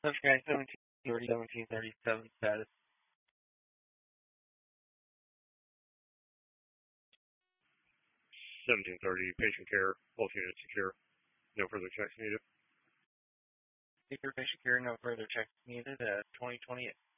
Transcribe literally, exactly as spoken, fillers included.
Sunshine seventeen thirty, seventeen thirty-seven status. seventeen thirty, patient care, both units secure. No further checks needed. Secure patient care, no further checks needed at twenty twenty-eight.